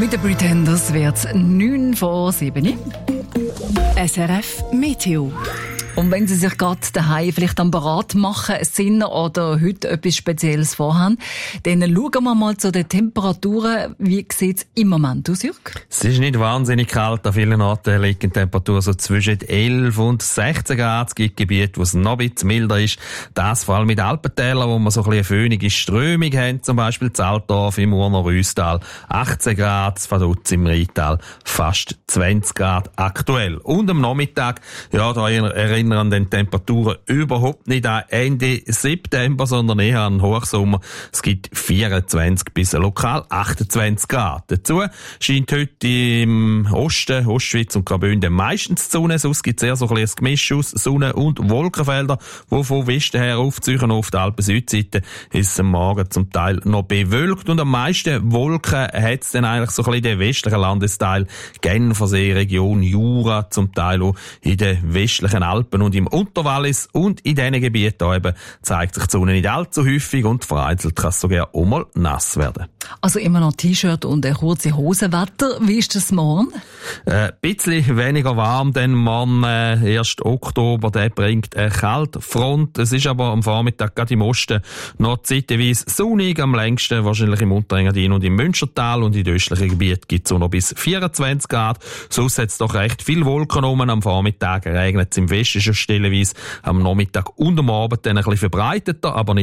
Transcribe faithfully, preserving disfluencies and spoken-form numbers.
Mit den Pretenders wird es neun vor sieben. S R F Meteo. Und wenn Sie sich gerade daheim vielleicht am Parat machen sind oder heute etwas Spezielles vorhaben, dann schauen wir mal zu den Temperaturen. Wie sieht es im Moment aus, Jürg? Es ist nicht wahnsinnig kalt. An vielen Orten liegt die Temperatur so zwischen elf und sechzehn Grad. Es gibt Gebiete, wo es noch ein bisschen milder ist. Das vor allem mit Alpentälern, wo wir so ein bisschen eine föhnige Strömung haben. Zum Beispiel Zaltdorf im Urner Rüstal achtzehn Grad, Vaduz im Rheintal fast zwanzig Grad aktuell. Und am Nachmittag, ja, da erinnern an den Temperaturen überhaupt nicht an Ende September, sondern eher an Hochsommer. Es gibt vierundzwanzig bis lokal achtundzwanzig Grad. Dazu scheint heute im Osten, Ostschweiz und Graubünden meistens die Sonne. Sonst gibt es eher so ein bisschen ein Gemisch aus Sonne- und Wolkenfelder, die von Westen her aufziehen. Auf der Alpen-Südseite ist es am Morgen zum Teil noch bewölkt und am meisten Wolken hat es dann eigentlich so ein bisschen den westlichen Landesteil, Genfersee, Region Jura, zum Teil auch in den westlichen Alpen und im Unterwallis, und in diesen Gebieten eben zeigt sich die Sonne nicht allzu häufig und vereinzelt kann es sogar auch mal nass werden. Also immer noch T-Shirt und eine kurze Hosenwetter. Wie ist das morgen? Ein äh, bisschen weniger warm, denn morgen, äh, ersten Oktober, der bringt eine Kaltfront. Es ist aber am Vormittag gerade im Osten noch zeitweise sonnig, am längsten wahrscheinlich im Unterengadin und im Münstertal, und in den östlichen Gebieten gibt es auch noch bis vierundzwanzig Grad. Sonst hat es doch recht viel Wolken rum. Am Vormittag regnet es im Westen schon stellenweise, am Nachmittag und am Abend dann ein bisschen verbreiteter, aber nicht